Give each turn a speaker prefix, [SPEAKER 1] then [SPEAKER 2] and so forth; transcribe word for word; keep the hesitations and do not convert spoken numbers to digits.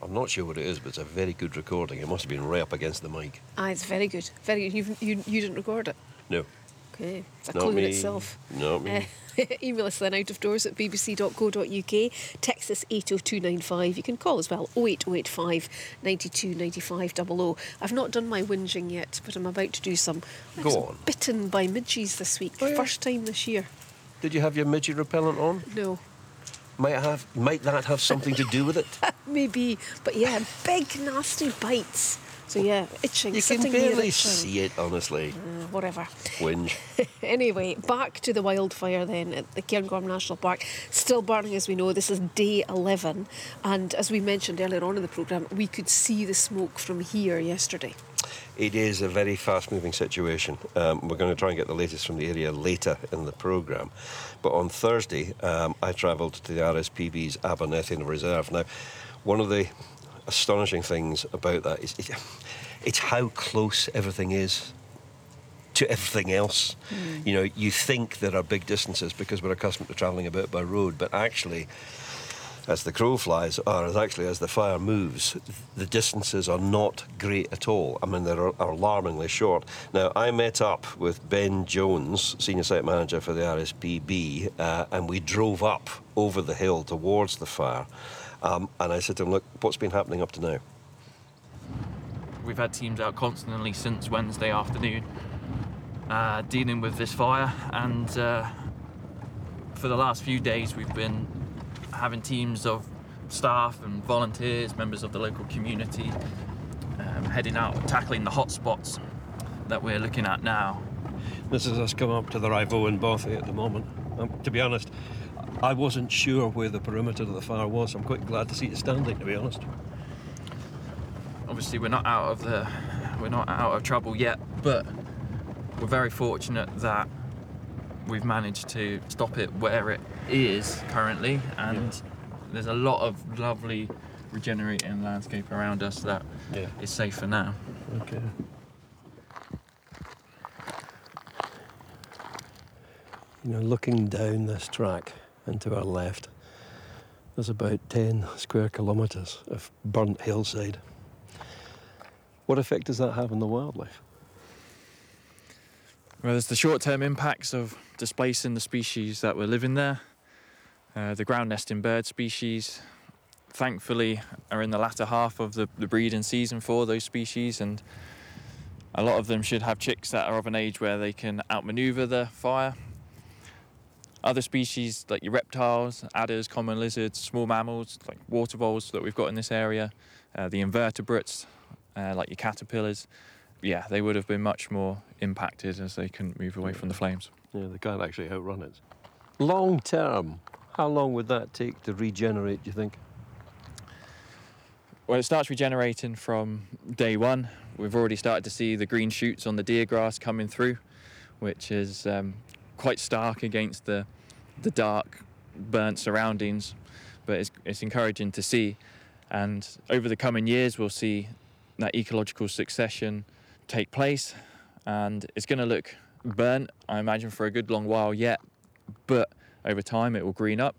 [SPEAKER 1] I'm not sure what it is, but it's a very good recording. It must have been right up against the mic.
[SPEAKER 2] Ah, it's very good. Very good. You've, you you didn't record it?
[SPEAKER 1] No.
[SPEAKER 2] Okay, it's a
[SPEAKER 1] Not
[SPEAKER 2] clue
[SPEAKER 1] me.
[SPEAKER 2] in itself.
[SPEAKER 1] Not me.
[SPEAKER 2] Uh, email us then, out of doors at b b c dot co dot u k. Text us eight oh two nine five. You can call as well, oh eight oh eight five, nine two nine five double oh. I've not done my whinging yet, but I'm about to do some. I
[SPEAKER 1] Go
[SPEAKER 2] was
[SPEAKER 1] on.
[SPEAKER 2] bitten by midges this week.
[SPEAKER 1] Oh, yeah.
[SPEAKER 2] First time this year.
[SPEAKER 1] Did you have your midget repellent on?
[SPEAKER 2] No.
[SPEAKER 1] Might have. Might that have something to do with it?
[SPEAKER 2] Maybe. But yeah, big nasty bites. So yeah, itching.
[SPEAKER 1] You can
[SPEAKER 2] sitting here
[SPEAKER 1] barely
[SPEAKER 2] itching.
[SPEAKER 1] see it, honestly.
[SPEAKER 2] Uh, whatever.
[SPEAKER 1] Whinge.
[SPEAKER 2] Anyway, back to the wildfire then at the Cairngorm National Park. Still burning, as we know. This is day eleven. And as we mentioned earlier on in the programme, we could see the smoke from here yesterday.
[SPEAKER 1] It is a very fast-moving situation. Um, we're going to try and get the latest from the area later in the programme. But on Thursday, um, I travelled to the R S P B's Abernethy Reserve. Now, one of the astonishing things about that is it, it's how close everything is to everything else. Mm. You know, you think there are big distances because we're accustomed to travelling about by road, but actually, as the crow flies, or as actually as the fire moves, the distances are not great at all. I mean, they're alarmingly short. Now, I met up with Ben Jones, Senior Site Manager for the R S P B, uh, and we drove up over the hill towards the fire. Um, and I said to him, look, what's been happening up to now?
[SPEAKER 3] We've had teams out constantly since Wednesday afternoon uh, dealing with this fire, and uh, for the last few days we've been having teams of staff and volunteers, members of the local community, um, heading out, tackling the hot spots that we're looking at now.
[SPEAKER 1] This is us coming up to the Riveau in Bothy at the moment. Um, to be honest, I wasn't sure where the perimeter of the fire was. I'm quite glad to see it standing, to be honest.
[SPEAKER 3] Obviously, we're not out of the, we're not out of trouble yet, but we're very fortunate that we've managed to stop it where it is currently, and yeah. There's a lot of lovely regenerating landscape around us that yeah. is safe for now.
[SPEAKER 1] Okay. You know, looking down this track and to our left, there's about ten square kilometres of burnt hillside. What effect does that have on the wildlife?
[SPEAKER 3] Well, there's the short-term impacts of displacing the species that were living there. Uh, the ground nesting bird species, thankfully, are in the latter half of the, the breeding season for those species, and a lot of them should have chicks that are of an age where they can outmaneuver the fire. Other species like your reptiles, adders, common lizards, small mammals like water voles that we've got in this area, uh, the invertebrates uh, like your caterpillars, yeah, they would have been much more impacted as they couldn't move away from the flames.
[SPEAKER 1] Yeah, they can't actually outrun it. Long term, how long would that take to regenerate, do you think?
[SPEAKER 3] Well, it starts regenerating from day one. We've already started to see the green shoots on the deer grass coming through, which is um, quite stark against the the dark, burnt surroundings, but it's, it's encouraging to see. And over the coming years, we'll see that ecological succession take place, and it's going to look burnt, I imagine, for a good long while yet, but over time it will green up